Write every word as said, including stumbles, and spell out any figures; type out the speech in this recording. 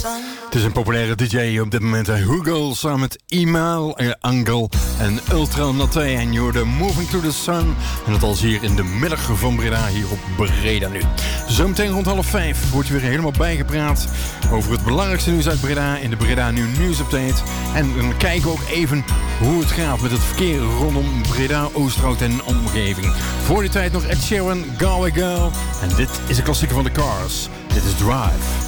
Het is een populaire D J op dit moment. Hugo samen met Imal uh, Angel en Ultra Naté. En je hoorde Moving to the Sun. En dat als hier in de middag van Breda, hier op Breda Nu. Zometeen rond half vijf wordt je weer helemaal bijgepraat over het belangrijkste nieuws uit Breda in de Breda Nu nieuwsupdate. En dan kijken we ook even hoe het gaat met het verkeer rondom Breda, Oosterhout en omgeving. Voor die tijd nog Ed Sheeran, Galway Girl. En dit is een klassieker van de Cars. Dit is Drive.